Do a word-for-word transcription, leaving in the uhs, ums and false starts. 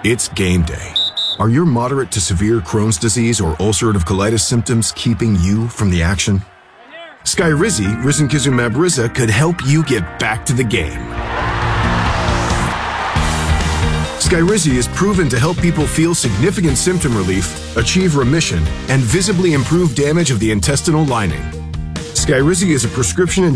It's game day. Are your moderate to severe Crohn's disease or ulcerative colitis symptoms keeping you from the action? Skyrizi, risankizumab Riza, could help you get back to the game. Skyrizi is proven to help people feel significant symptom relief, achieve remission, and visibly improve damage of the intestinal lining. Skyrizi is a prescription